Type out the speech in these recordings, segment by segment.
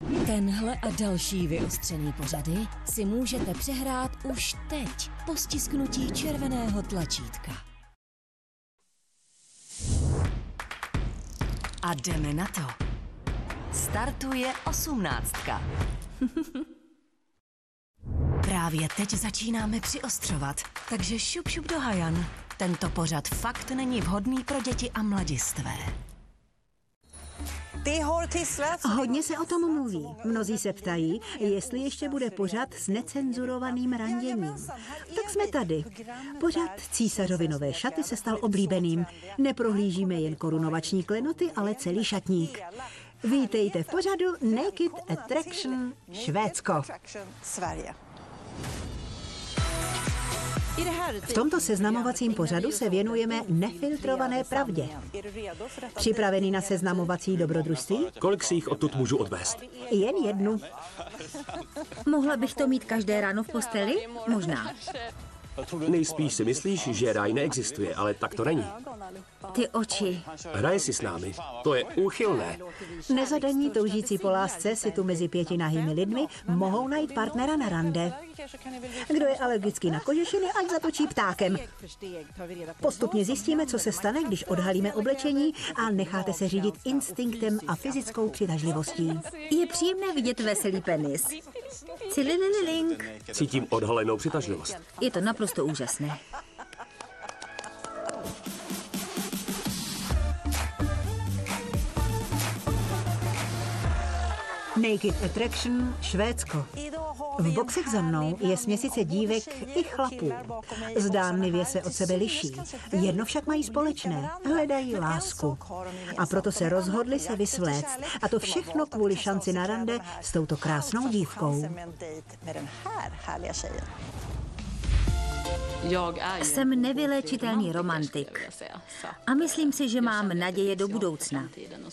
Tenhle a další vyostřený pořady si můžete přehrát už teď po stisknutí červeného tlačítka. A jdeme na to. Startuje 18. Právě teď začínáme přiostřovat, takže šup šup do hajan. Tento pořad fakt není vhodný pro děti a mladistvé. Hodně se o tom mluví. Mnozí se ptají, jestli ještě bude pořad s necenzurovaným randěním. Tak jsme tady. Pořad Císařovy nové šaty se stal oblíbeným. Neprohlížíme jen korunovační klenoty, ale celý šatník. Vítejte v pořadu Naked Attraction Švédsko. V tomto seznamovacím pořadu se věnujeme nefiltrované pravdě. Připravený na seznamovací dobrodružství? Kolik si jich odtud můžu odvést? Jen jednu. Mohla bych to mít každé ráno v posteli? Možná. Nejspíš si myslíš, že ráj neexistuje, ale tak to není. Ty oči. Hraje si s námi. To je úchylné. Nezadaní toužící po lásce si tu mezi 5 nahými lidmi mohou najít partnera na rande. Kdo je alergický na kožešiny, ať zatočí ptákem. Postupně zjistíme, co se stane, když odhalíme oblečení a necháte se řídit instinktem a fyzickou přitažlivostí. Je příjemné vidět veselý penis. Cililililink. Cítím odhalenou přitažlivost. Je to naprosto úžasné. Naked Attraction Švédsko. V boxech za mnou je směsice dívek i chlapů. Zdánlivě se od sebe liší. Jedno však mají společné. Hledají lásku. A proto se rozhodli se vysvléct. A to všechno kvůli šanci na rande s touto krásnou dívkou. Jsem nevyléčitelný romantik. A myslím si, že mám naděje do budoucna.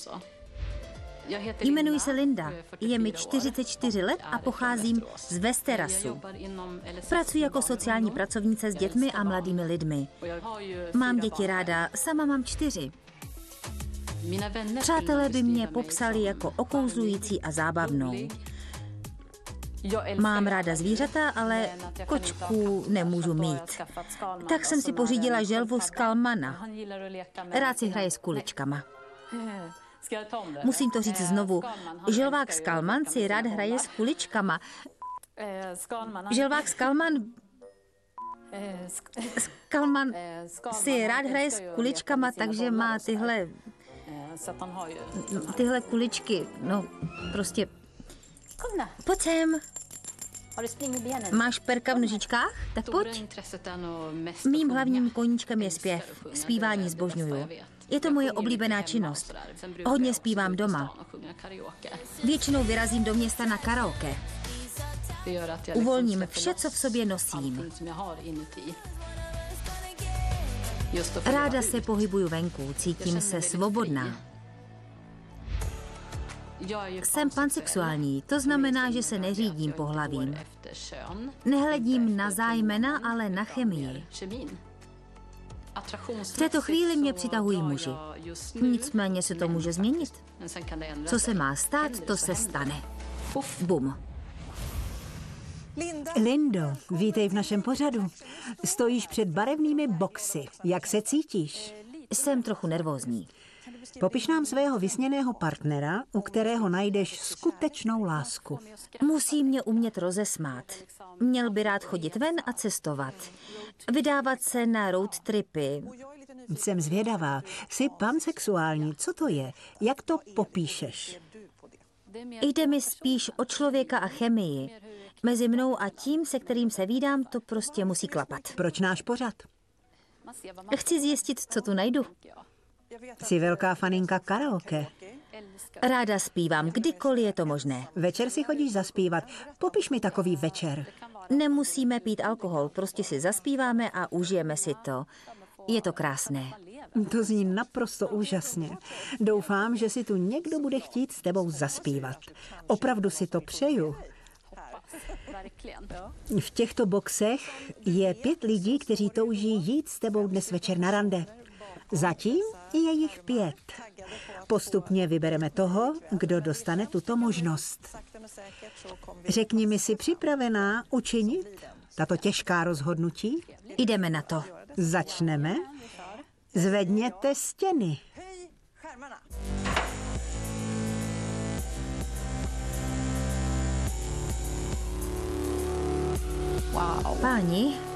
Jmenuji se Linda, je mi 44 let a pocházím z Västeråsu. Pracuji jako sociální pracovnice s dětmi a mladými lidmi. Mám děti ráda, sama mám 4. Přátelé by mě popsali jako okouzlující a zábavnou. Mám ráda zvířata, ale kočku nemůžu mít. Tak jsem si pořídila želvu z Kalmana. Rád si hraje s kuličkama. Musím to říct znovu. Želvák z Kalman si rád hraje s kuličkama. Želvák z Kalman si rád hraje s kuličkama, takže má tyhle kuličky. No, prostě... Pojď sem. Máš perka v nožičkách? Tak pojď. Mým hlavním koníčkem je zpěv. Zpívání zbožňuju. Je to moje oblíbená činnost. Hodně zpívám doma. Většinou vyrazím do města na karaoke. Uvolním vše, co v sobě nosím. Ráda se pohybuju venku, cítím se svobodná. Jsem pansexuální, to znamená, že se neřídím pohlavím. Nehledím na zájmena, ale na chemii. V této chvíli mě přitahují muži. Nicméně se to může změnit. Co se má stát, to se stane. Bum. Lindo, vítej v našem pořadu. Stojíš před barevnými boxy. Jak se cítíš? Jsem trochu nervózní. Popiš nám svého vysněného partnera, u kterého najdeš skutečnou lásku. Musí mě umět rozesmát. Měl by rád chodit ven a cestovat. Vydávat se na road tripy. Jsem zvědavá. Jsi pansexuální. Co to je? Jak to popíšeš? Jde mi spíš o člověka a chemii. Mezi mnou a tím, se kterým se vídám, to prostě musí klapat. Proč náš pořad? Chci zjistit, co tu najdu. Jsi velká faninka karaoke. Ráda zpívám, kdykoliv je to možné. Večer si chodíš zaspívat. Popiš mi takový večer. Nemusíme pít alkohol, prostě si zaspíváme a užijeme si to. Je to krásné. To zní naprosto úžasně. Doufám, že si tu někdo bude chtít s tebou zaspívat. Opravdu si to přeju. V těchto boxech je 5 lidí, kteří touží jít s tebou dnes večer na rande. Zatím je jich 5. Postupně vybereme toho, kdo dostane tuto možnost. Řekni mi, jsi připravená učinit tato těžká rozhodnutí? Jdeme na to. Začneme. Zvedněte stěny. Páni,